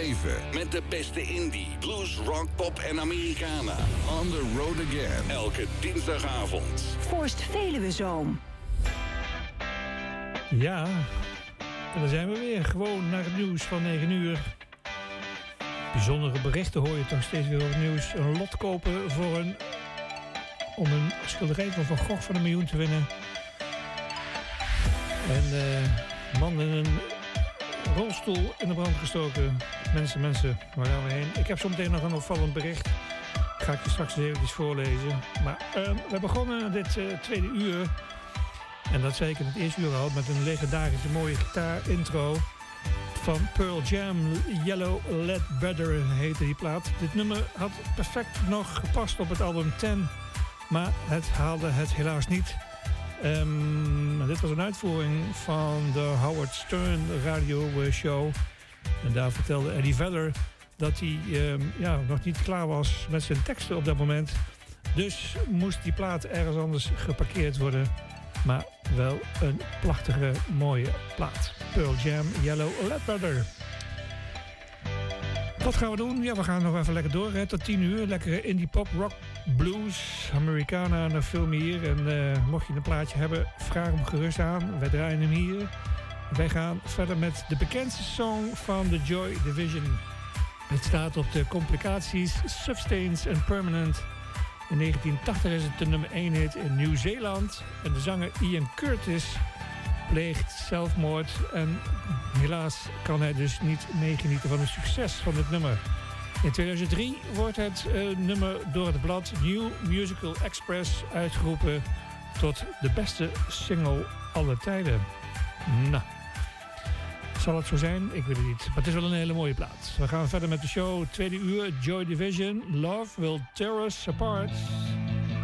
7. Met de beste indie, blues, rock, pop en Americana. On the road again. Elke dinsdagavond. Forst Veluwezoom. Ja, en daar zijn we weer. Gewoon naar het nieuws van 9 uur. Bijzondere berichten hoor je toch steeds weer op het nieuws. Een lot kopen om een schilderij van Van Gogh van $1 miljoen te winnen. En man in een rolstoel in de brand gestoken. Mensen, waar gaan we heen? Ik heb zometeen nog een opvallend bericht. Ga ik je straks even voorlezen. Maar we begonnen dit tweede uur. En dat zei ik in het eerste uur al. Met een legendarische mooie gitaar-intro van Pearl Jam. Yellow Ledbetter heette die plaat. Dit nummer had perfect nog gepast op het album 10. Maar het haalde het helaas niet. Dit was een uitvoering van de Howard Stern radio show. En daar vertelde Eddie Vedder dat hij nog niet klaar was met zijn teksten op dat moment. Dus moest die plaat ergens anders geparkeerd worden. Maar wel een prachtige, mooie plaat. Pearl Jam, Yellow Ledbetter. Wat gaan we doen? Ja, we gaan nog even lekker door. Tot 10 uur. Lekkere indie pop, rock, blues, Americana. Nog veel meer. En mocht je een plaatje hebben, vraag hem gerust aan. Wij draaien hem hier. Wij gaan verder met de bekendste song van The Joy Division. Het staat op de complicaties Substance and Permanent. In 1980 is het de nummer 1 hit in Nieuw-Zeeland. En de zanger Ian Curtis pleegt zelfmoord. En helaas kan hij dus niet meegenieten van het succes van dit nummer. In 2003 wordt het nummer door het blad New Musical Express uitgeroepen tot de beste single aller tijden. Nou, zal het zo zijn? Ik weet het niet. Maar het is wel een hele mooie plaat. We gaan verder met de show. Tweede uur, Joy Division. Love Will Tear Us Apart.